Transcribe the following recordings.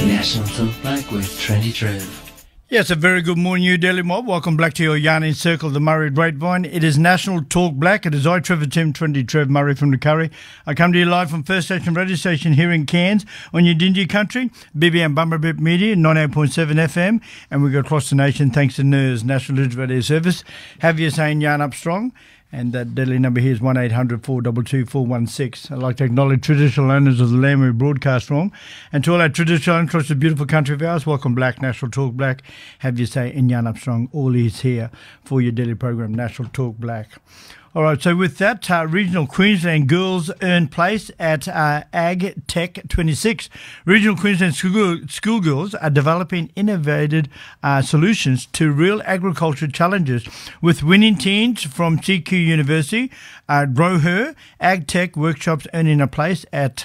National Talk Black with Trendy Trev. Yes, a very good morning, New Delhi mob. Welcome back to your Yarning Circle, the Murray Grapevine. It is National Talk Black. It is I, Trevor Tim, Trendy Trev Murray from the Curry. I come to you live from First Station Radio Station here in Cairns on your Dingy Country, BBM Bumberbip Media, 98.7 FM, and we go across the nation thanks to NIRS, National News Radio Service. Have you saying yarn up strong? And that deadly number here is 1800 422 416. I'd like to acknowledge traditional owners of the land we broadcast from. And to all our traditional owners across the beautiful country of ours, welcome Black, National Talk Black. Have you say in Yarn Up Strong, all is here for your daily program, National Talk Black. All right, so with that, Regional Queensland girls earn place at Ag Tech 26. Regional Queensland schoolgirls are developing innovative solutions to real agriculture challenges with winning teams from CQ University, Grow Her, Ag Tech workshops earning a place at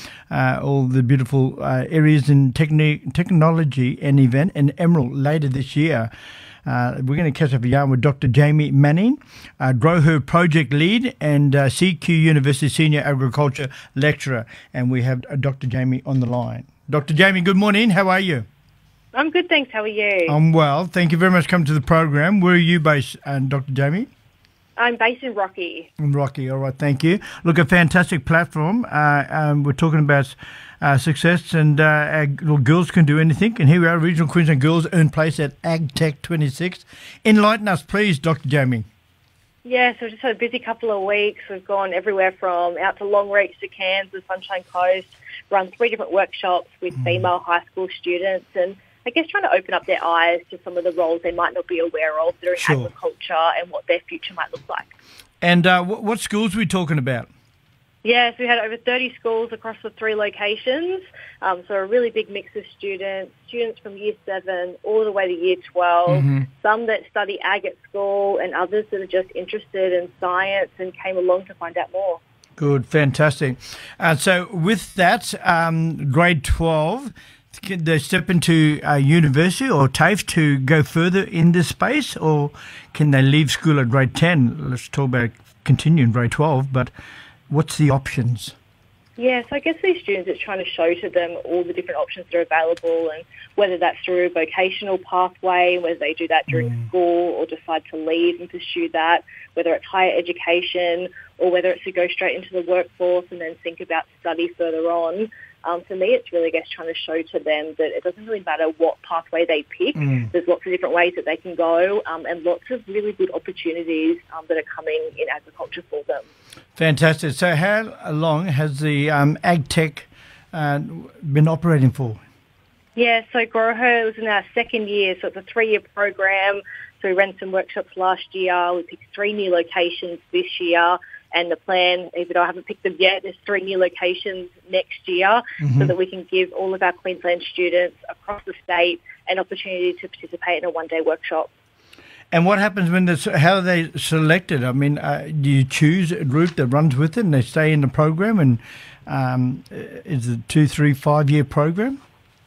all the beautiful areas in technology and event in Emerald later this year. We're going to catch up a yarn with Dr. Jamie Manning, Grow Her Project Lead and CQ University Senior Agriculture Lecturer. And we have Dr. Jamie on the line. Dr. Jamie, good morning. How are you? I'm good, thanks. How are you? I'm well. Thank you very much for coming to the program. Where are you based, Dr. Jamie? I'm based in Rocky. In Rocky, all right, thank you. Look, a fantastic platform. We're talking about success and little girls can do anything. And here we are, Regional Queensland girls earn place at Ag Tech 26. Enlighten us, please, Dr. Jamie. Yeah, so just had a busy couple of weeks. We've gone everywhere from out to Longreach to Cairns, the Sunshine Coast, run 3 different workshops with female high school students and I guess trying to open up their eyes to some of the roles they might not be aware of that are in agriculture and what their future might look like. And what schools are we talking about? Yeah, so we had over 30 schools across the 3 locations, so a really big mix of students from Year 7 all the way to Year 12, some that study ag at school and others that are just interested in science and came along to find out more. Good, fantastic. So with that, grade 12, can they step into university or TAFE to go further in this space, or can they leave school at grade 10? Let's talk about continuing grade 12, but what's the options? Yeah, so I guess these students, it's trying to show to them all the different options that are available and whether that's through a vocational pathway, whether they do that during school or decide to leave and pursue that, whether it's higher education or whether it's to go straight into the workforce and then think about study further on. For me, it's really, I guess, trying to show to them that it doesn't really matter what pathway they pick. There's lots of different ways that they can go and lots of really good opportunities that are coming in agriculture for them. Fantastic. So how long has the Ag Tech been operating for? Yeah, so Grow Her was in our 2nd year, so it's a 3-year program. So we ran some workshops last year. We picked 3 new locations this year. And the plan, even though I haven't picked them yet, is 3 new locations next year so that we can give all of our Queensland students across the state an opportunity to participate in a one-day workshop. And what happens when how are they selected? I mean, do you choose a group that runs with it and they stay in the program? And is it a 2, 3, 5-year program?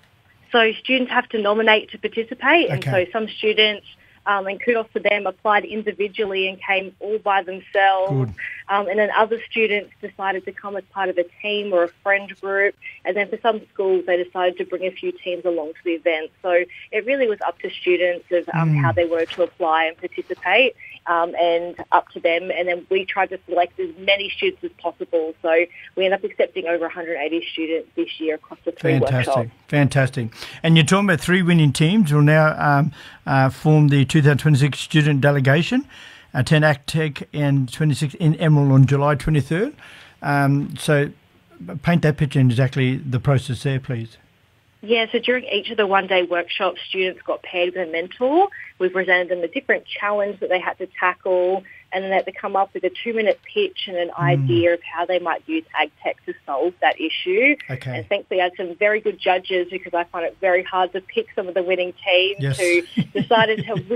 So students have to nominate to participate. Okay. And so some students, and kudos to them, applied individually and came all by themselves. And then other students decided to come as part of a team or a friend group. And then for some schools, they decided to bring a few teams along to the event. So it really was up to students of how they wanted to apply and participate and up to them. And then we tried to select as many students as possible. So we ended up accepting over 180 students this year across the 3 workshops. Fantastic. And you're talking about 3 winning teams will now form the 2026 student delegation. 10 Ag Tech and 26 in Emerald on July 23rd. So paint that picture in exactly the process there, please. Yeah, so during each of the one-day workshops, students got paired with a mentor. We presented them a different challenge that they had to tackle, and then they had to come up with a 2-minute pitch and an idea of how they might use ag tech to solve that issue. Okay. And thankfully I had some very good judges because I find it very hard to pick some of the winning teams who decided to